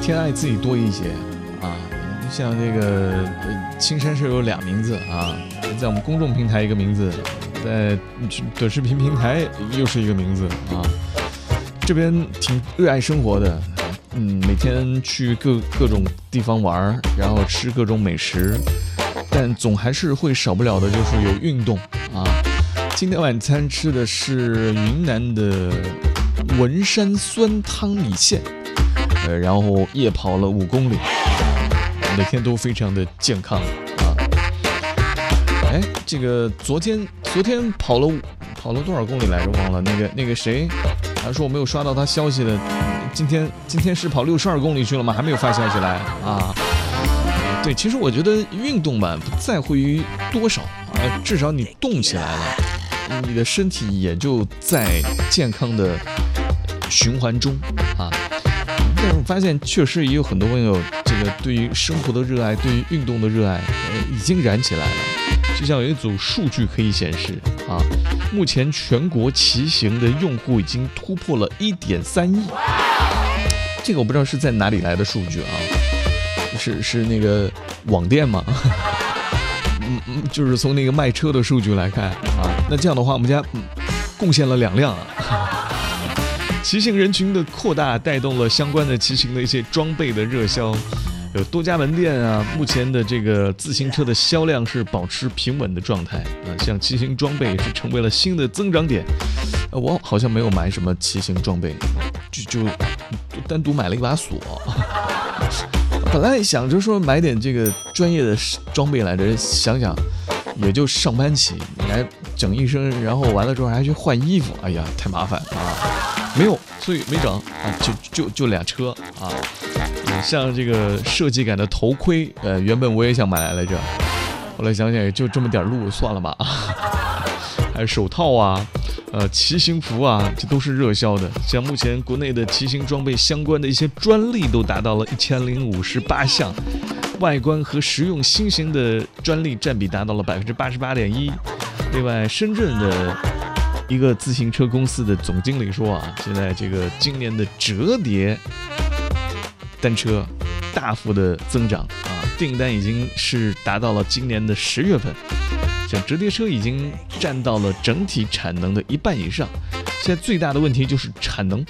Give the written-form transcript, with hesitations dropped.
偏爱自己多一些啊。像这个青山是有2名字啊，在我们公众平台一个名字，在短视频平台又是一个名字啊。这边挺热爱生活的，每天去各种地方玩，然后吃各种美食，但总还是会少不了的就是有运动啊。今天晚餐吃的是云南的文山酸汤米线，然后夜跑了5公里，每天都非常的健康啊。这个昨天跑了多少公里来着？忘了。那个谁，他说我没有刷到他消息的，今天是跑62公里去了吗？还没有发消息来啊。对，其实我觉得运动吧，不在乎于多少至少你动起来了，你的身体也就在健康的循环中啊。但是我发现确实也有很多朋友，这个对于生活的热爱，对于运动的热爱，已经燃起来了。就像有一组数据可以显示啊，目前全国骑行的用户已经突破了1.3亿。这个我不知道是在哪里来的数据啊，是那个网店吗？就是从那个卖车的数据来看啊，那这样的话我们家贡献了2辆啊。骑行人群的扩大带动了相关的骑行的一些装备的热销，有多家门店啊，目前的这个自行车的销量是保持平稳的状态啊，像骑行装备是成为了新的增长点。我好像没有买什么骑行装备，就单独买了一把锁。本来想着说买点这个专业的装备来着，想想也就上班骑，你还整一身，然后完了之后还去换衣服，哎呀，太麻烦啊！没有，所以没整啊，就2车啊。像这个设计感的头盔，原本我也想买来着，后来想想也就这么点路，算了吧。还有手套啊，骑行服啊，这都是热销的。像目前国内的骑行装备相关的一些专利都达到了1058项，外观和实用新型的专利占比达到了88.1%。另外，深圳的一个自行车公司的总经理说啊，现在这个今年的折叠单车大幅的增长啊，订单已经是达到了今年的10月份，像折叠车已经占到了整体产能的1半以上。现在最大的问题就是产能